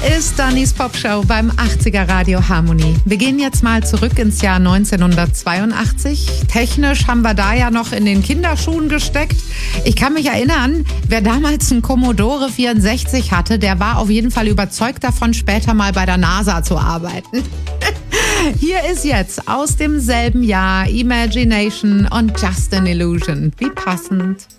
ist Dannys Popshow beim 80er Radio Harmonie. Wir gehen jetzt mal zurück ins Jahr 1982. Technisch haben wir da ja noch in den Kinderschuhen gesteckt. Ich kann mich erinnern, wer damals einen Commodore 64 hatte, der war auf jeden Fall überzeugt davon, später mal bei der NASA zu arbeiten. Hier ist jetzt aus demselben Jahr Imagination und Just an Illusion. Wie passend.